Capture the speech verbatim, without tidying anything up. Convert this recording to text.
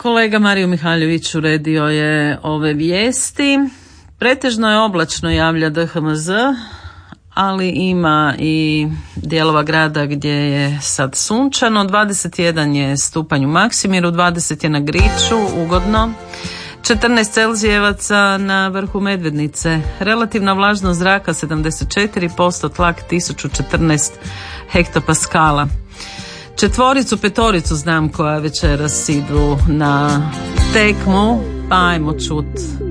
Kolega Mario Mihaljević uredio je ove vijesti. Pretežno je oblačno, javlja D H M Z, ali ima i dijelova grada gdje je sad sunčano. dvadeset jedan je stupanj u Maksimiru, dvadeset je na Griču, ugodno. četrnaest Celzijevaca na vrhu Medvednice. Relativna vlažnost zraka sedamdeset četiri posto, tlak tisuću četrnaest hektopaskala. Četvoricu, petoricu znam koja večeras idu na tekmu, pa ajmo čut